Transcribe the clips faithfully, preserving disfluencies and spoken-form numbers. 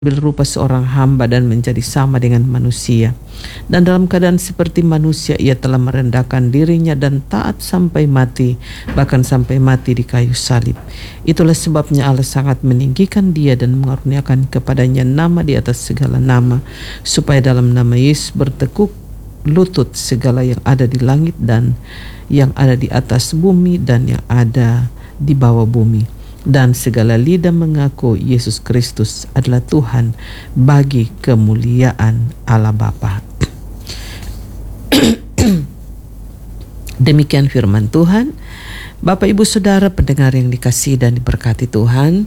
berupa seorang hamba dan menjadi sama dengan manusia. Dan dalam keadaan seperti manusia, ia telah merendahkan dirinya dan taat sampai mati, bahkan sampai mati di kayu salib. Itulah sebabnya Allah sangat meninggikan dia dan mengaruniakan kepadanya nama di atas segala nama, supaya dalam nama Yesus bertekuk lutut segala yang ada di langit dan yang ada di atas bumi dan yang ada di bawah bumi, dan segala lidah mengaku Yesus Kristus adalah Tuhan, bagi kemuliaan Allah Bapa. Demikian firman Tuhan. Bapak Ibu Saudara pendengar yang dikasihi dan diberkati Tuhan,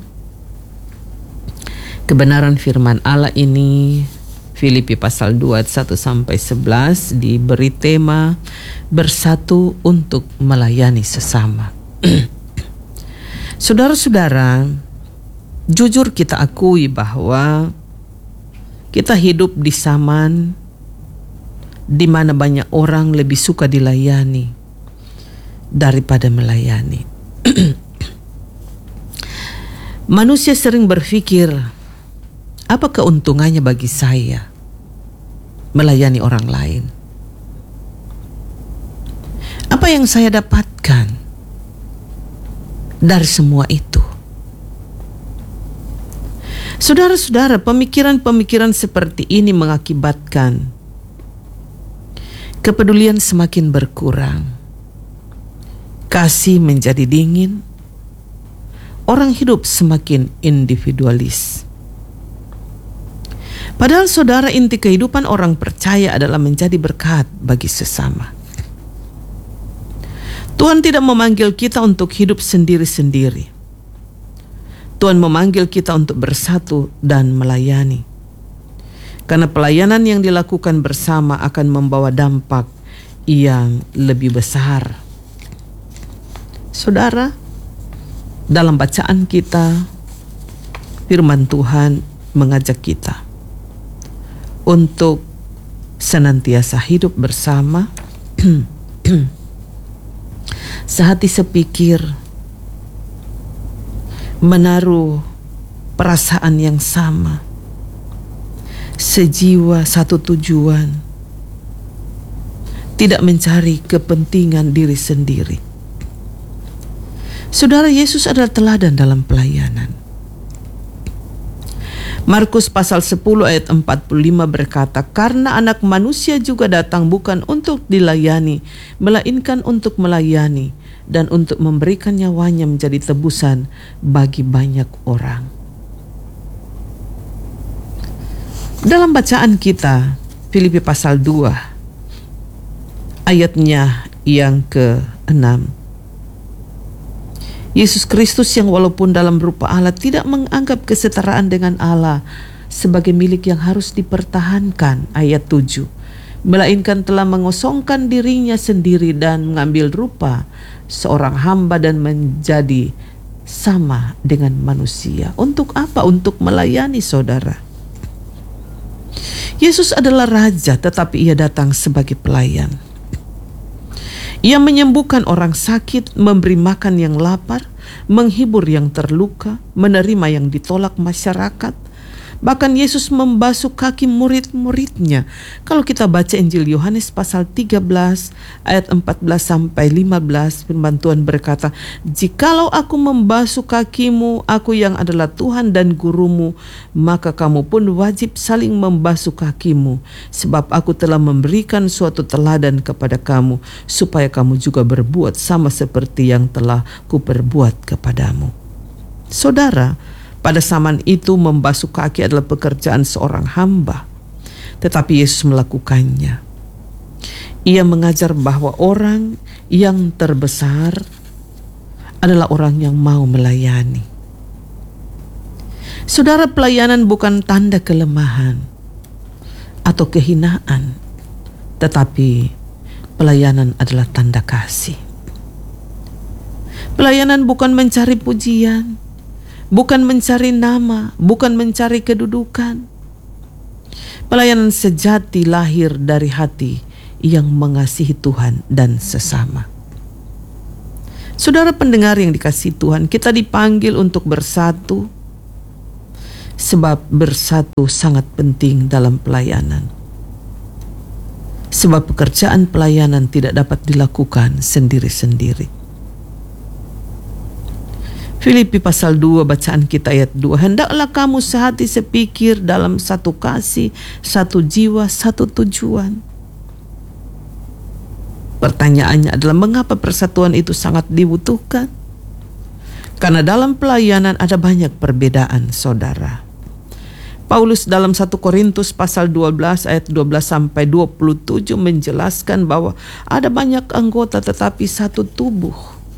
kebenaran firman Allah ini Filipi pasal dua ayat satu sampai sebelas diberi tema bersatu untuk melayani sesama. Saudara-saudara, jujur kita akui bahwa kita hidup di zaman di mana banyak orang lebih suka dilayani daripada melayani. Manusia sering berpikir, apa keuntungannya bagi saya melayani orang lain? Apa yang saya dapatkan dari semua itu? Saudara-saudara, pemikiran-pemikiran seperti ini mengakibatkan kepedulian semakin berkurang, kasih menjadi dingin, orang hidup semakin individualis. Padahal saudara, inti kehidupan orang percaya adalah menjadi berkat bagi sesama. Tuhan tidak memanggil kita untuk hidup sendiri-sendiri. Tuhan memanggil kita untuk bersatu dan melayani. Karena pelayanan yang dilakukan bersama akan membawa dampak yang lebih besar. Saudara, dalam bacaan kita, firman Tuhan mengajak kita untuk senantiasa hidup bersama, sehati sepikir, menaruh perasaan yang sama, sejiwa satu tujuan, tidak mencari kepentingan diri sendiri. Saudara, Yesus adalah teladan dalam pelayanan. Markus pasal sepuluh ayat empat puluh lima berkata, karena anak manusia juga datang bukan untuk dilayani, melainkan untuk melayani dan untuk memberikan nyawanya menjadi tebusan bagi banyak orang. Dalam bacaan kita, Filipi pasal dua ayatnya yang keenam, Yesus Kristus yang walaupun dalam rupa Allah tidak menganggap kesetaraan dengan Allah sebagai milik yang harus dipertahankan, ayat tujuh, melainkan telah mengosongkan dirinya sendiri dan mengambil rupa seorang hamba dan menjadi sama dengan manusia. Untuk apa? Untuk melayani, saudara. Yesus adalah raja, tetapi ia datang sebagai pelayan. Ia menyembuhkan orang sakit, memberi makan yang lapar, menghibur yang terluka, menerima yang ditolak masyarakat. Bahkan Yesus membasuh kaki murid-muridnya. Kalau kita baca Injil Yohanes pasal tiga belas ayat empat belas sampai lima belas, firman Tuhan berkata, jikalau aku membasuh kakimu, aku yang adalah Tuhan dan gurumu, maka kamu pun wajib saling membasuh kakimu, sebab aku telah memberikan suatu teladan kepada kamu, supaya kamu juga berbuat sama seperti yang telah kuperbuat kepadamu. Saudara, pada zaman itu membasuh kaki adalah pekerjaan seorang hamba, tetapi Yesus melakukannya. Ia mengajar bahwa orang yang terbesar adalah orang yang mau melayani. Saudara, pelayanan bukan tanda kelemahan atau kehinaan, tetapi pelayanan adalah tanda kasih. Pelayanan bukan mencari pujian, bukan mencari nama, bukan mencari kedudukan. Pelayanan sejati lahir dari hati yang mengasihi Tuhan dan sesama. Saudara pendengar yang dikasihi Tuhan, kita dipanggil untuk bersatu Sebab bersatu sangat penting dalam pelayanan. Sebab pekerjaan pelayanan tidak dapat dilakukan sendiri-sendiri. Filipi pasal dua, bacaan kita ayat dua. Hendaklah kamu sehati sepikir dalam satu kasih, satu jiwa, satu tujuan. Pertanyaannya adalah mengapa persatuan itu sangat dibutuhkan? Karena dalam pelayanan ada banyak perbedaan, saudara. Paulus dalam satu Korintus pasal dua belas ayat dua belas sampai dua puluh tujuh menjelaskan bahwa ada banyak anggota tetapi satu tubuh.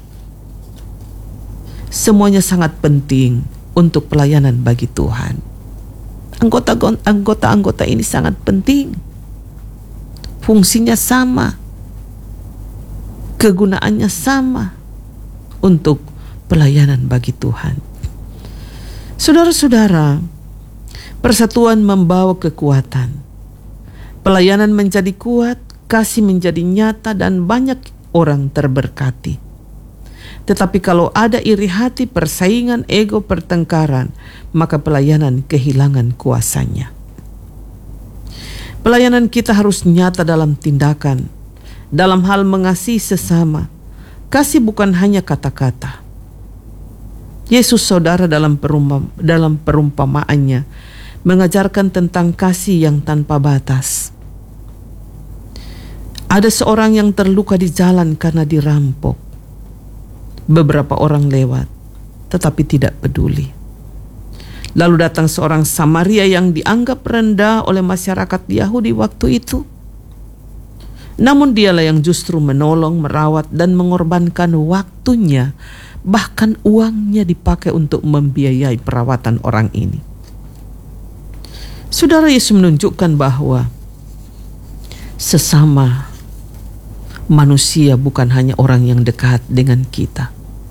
Semuanya sangat penting untuk pelayanan bagi Tuhan. Anggota-anggota ini sangat penting. Fungsinya sama. Kegunaannya sama untuk pelayanan bagi Tuhan. Saudara-saudara, persatuan membawa kekuatan. Pelayanan menjadi kuat, kasih menjadi nyata, dan banyak orang terberkati. Tetapi kalau ada iri hati, persaingan, ego, pertengkaran, maka pelayanan kehilangan kuasanya. Pelayanan kita harus nyata dalam tindakan, dalam hal mengasihi sesama. Kasih bukan hanya kata-kata. Yesus, saudara, dalam perumpam, dalam perumpamaannya mengajarkan tentang kasih yang tanpa batas. Ada seorang yang terluka di jalan karena dirampok. Beberapa orang lewat, tetapi tidak peduli. Lalu datang seorang Samaria yang dianggap rendah oleh masyarakat Yahudi waktu itu. Namun dialah yang justru menolong, merawat, dan mengorbankan waktunya, bahkan uangnya dipakai untuk membiayai perawatan orang ini. Saudara, Yesus menunjukkan bahwa sesama manusia bukan hanya orang yang dekat dengan kita.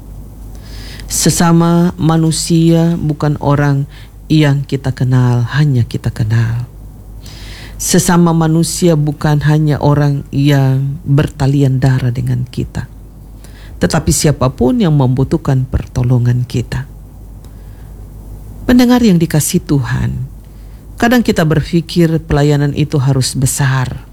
Sesama manusia bukan orang yang kita kenal, hanya kita kenal. Sesama manusia bukan hanya orang yang bertalian darah dengan kita, tetapi siapapun yang membutuhkan pertolongan kita. Pendengar yang dikasihi Tuhan, kadang kita berpikir pelayanan itu harus besar.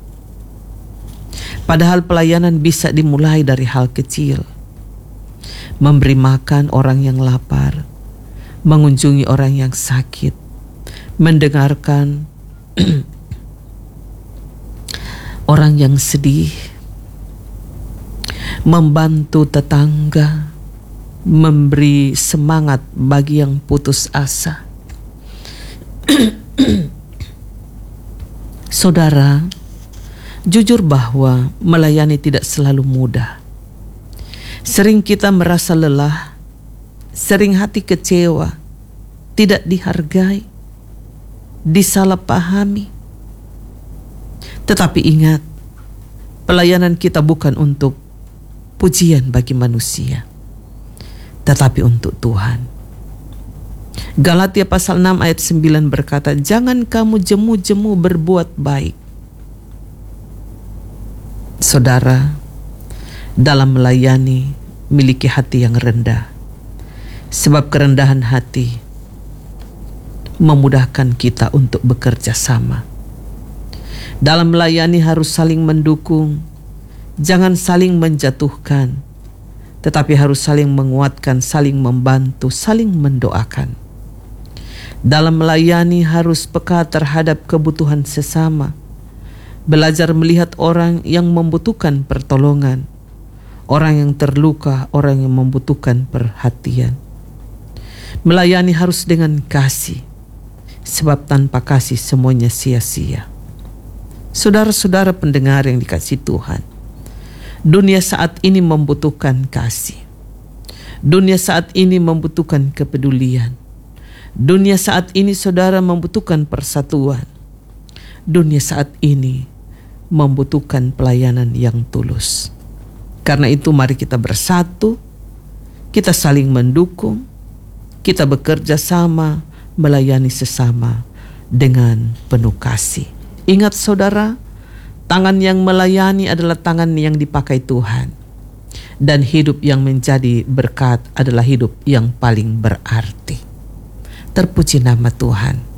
Padahal pelayanan bisa dimulai dari hal kecil. Memberi makan orang yang lapar, mengunjungi orang yang sakit, mendengarkan orang yang sedih, membantu tetangga, memberi semangat bagi yang putus asa. Saudara, jujur bahwa melayani tidak selalu mudah. Sering kita merasa lelah, sering hati kecewa, tidak dihargai, disalahpahami. Tetapi ingat, pelayanan kita bukan untuk pujian bagi manusia, tetapi untuk Tuhan. Galatia pasal enam ayat sembilan berkata, jangan kamu jemu-jemu berbuat baik. Saudara, dalam melayani miliki hati yang rendah, sebab kerendahan hati memudahkan kita untuk bekerja sama. Dalam melayani harus saling mendukung, jangan saling menjatuhkan, tetapi harus saling menguatkan, saling membantu, saling mendoakan. Dalam melayani harus peka terhadap kebutuhan sesama, belajar melihat orang yang membutuhkan pertolongan, orang yang terluka, orang yang membutuhkan perhatian. Melayani harus dengan kasih, sebab tanpa kasih semuanya sia-sia. Saudara-saudara pendengar yang dikasihi Tuhan, dunia saat ini membutuhkan kasih. Dunia saat ini membutuhkan kepedulian. Dunia saat ini, saudara, membutuhkan persatuan. Dunia saat ini membutuhkan pelayanan yang tulus. Karena itu mari kita bersatu, kita saling mendukung, kita bekerja sama, melayani sesama dengan penuh kasih. Ingat saudara, tangan yang melayani adalah tangan yang dipakai Tuhan. Dan hidup yang menjadi berkat adalah hidup yang paling berarti. Terpuji nama Tuhan.